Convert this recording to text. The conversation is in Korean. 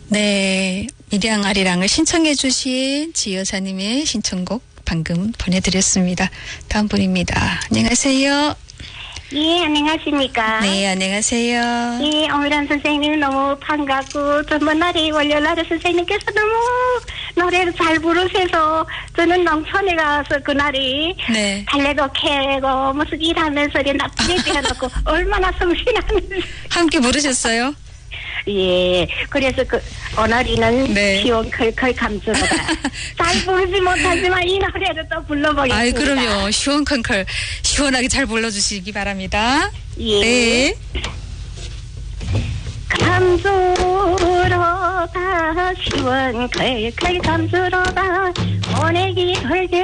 네, 미량 아리랑을 신청해 주신 지여사님의 신청곡 방금 보내드렸습니다. 다음 분입니다. 안녕하세요. 예, 안녕하십니까. 네, 안녕하세요. 예, 오미란 선생님 너무 반갑고, 전번날에 월요일날에 선생님께서 너무 노래를 잘 부르셔서, 저는 농촌에 가서 그날이 네. 달래도 캐고, 무슨 일하면서 나쁘게 뛰어놓고, 얼마나 성실하는지. 함께 부르셨어요? 예, 그래서 오늘이는 네. 시원 컬컬 감수로다. 잘 부르지 못하지만 이 노래를 또 불러보겠습니다. 아이, 그럼요. 시원컨컬, 시원하게 잘 불러주시기 바랍니다. 예. 네. 감수로다 시원 컬컬 감수로다 보내기 털게